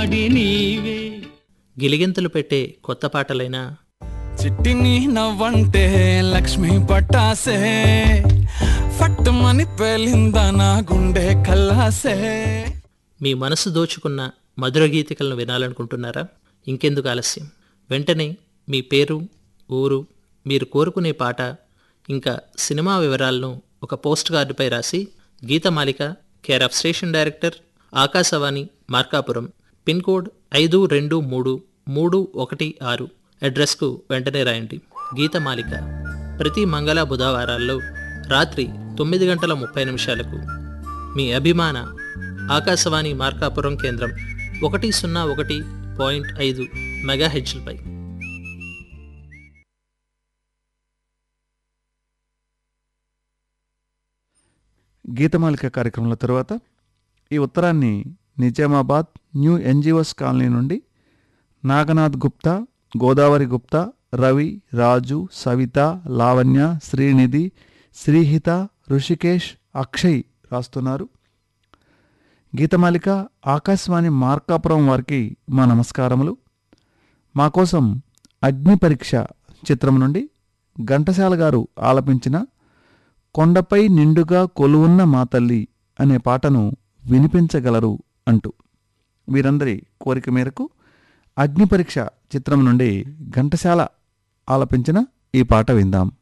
గిలిగింతలు పెట్టే కొత్త పాటలైనా, చిట్టిని నవ్వంటే లక్ష్మి పట్టాసే ఫట్టుమని పేలిందా నా గుండె కల్లాసే. మీ మనసు దోచుకున్న మధుర గీతికలను వినాలనుకుంటున్నారా? ఇంకెందుకు ఆలస్యం, వెంటనే మీ పేరు, ఊరు, మీరు కోరుకునే పాట, ఇంకా సినిమా వివరాలను ఒక పోస్ట్ కార్డుపై రాసి Geethamalika, care of station director, Akashvani, Markapuram, pin code 523316 అడ్రస్కు వెంటనే రాయండి. గీతమాలిక ప్రతి మంగళ బుధవారాల్లో రాత్రి 9:30 మీ అభిమాన ఆకాశవాణి మార్కాపురం కేంద్రం 101.5 మెగాహెర్ట్జ్పై. గీతమాలిక కార్యక్రమంలో తరువాత ఈ ఉత్తరాన్ని నిజామాబాద్ న్యూ ఎన్జిఓస్ కాలనీ నుండి నాగనాథ్ గుప్తా, గోదావరి గుప్తా, రవి, రాజు, సవిత, లావణ్య, శ్రీనిధి, శ్రీహిత, ఋషికేష్, అక్షయ్ రాస్తున్నారు. గీతమాలిక ఆకాశవాణి మార్కాపురం వారికి మా నమస్కారములు. మా కోసం అగ్ని పరీక్ష చిత్రం నుండి ఘంటసాల గారు ఆలపించిన కొండపై నిండుగా కొలువున్న మా తల్లి అనే పాటను వినిపించగలరు అంటూ వీరందరి కోరిక మేరకు అగ్ని పరీక్ష చిత్రం నుండి ఘంటసాల ఆలపించిన ఈ పాట విందాం.